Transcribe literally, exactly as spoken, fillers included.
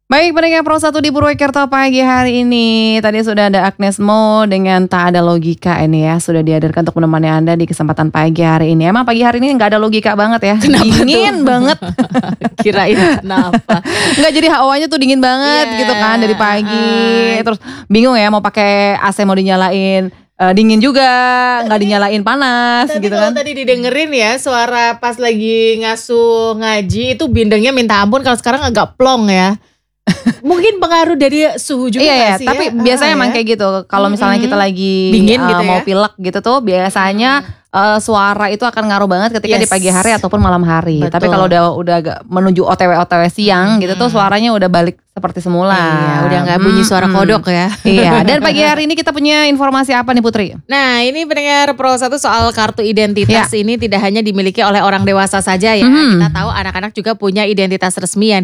Baik, pendengar Pro satu di Purwokerto pagi hari ini. Tadi sudah ada Agnes Mo dengan Tak Ada Logika ini ya. Sudah dihadirkan untuk menemani Anda di kesempatan pagi hari ini. Emang pagi hari ini gak ada logika banget ya. Kenapa dingin tuh? banget. Kirain kenapa? Enggak, jadi hawanya tuh dingin banget Iya, gitu kan dari pagi. uh. Terus bingung ya mau pakai A C mau dinyalain uh, dingin juga, nggak dinyalain panas Tapi gitu kalau kan. tadi didengerin ya suara pas lagi ngasuh ngaji itu bindengnya minta ampun, kalau sekarang agak plong ya. Mungkin pengaruh dari suhu juga Iya ya, gak sih tapi ya? biasanya Ah, emang ya. kayak gitu. Kalau misalnya kita lagi Dingin uh, gitu mau ya? pilek gitu tuh biasanya uh, suara itu akan ngaruh banget ketika di Yes. pagi hari ataupun malam hari. Betul. Tapi kalau udah udah agak menuju O T W O T W siang gitu tuh suaranya udah balik seperti semula. Iya, udah gak bunyi suara Mm-mm. kodok ya. Iya, dan pagi hari ini kita punya informasi apa nih Putri? Nah, ini pendengar Pro satu soal kartu identitas Ya. ini tidak hanya dimiliki oleh orang dewasa saja ya. Mhm. Kita tahu anak-anak juga punya identitas resmi yang